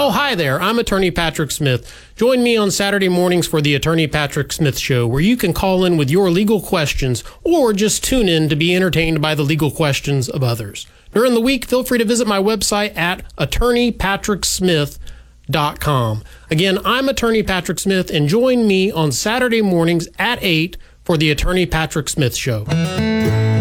Well, hi there. I'm Attorney Patrick Smith. Join me on Saturday mornings for the Attorney Patrick Smith Show, where you can call in with your legal questions or just tune in to be entertained by the legal questions of others. During the week, feel free to visit my website at attorneypatricksmith.com. Again, I'm Attorney Patrick Smith, and join me on Saturday mornings at 8 for the Attorney Patrick Smith Show.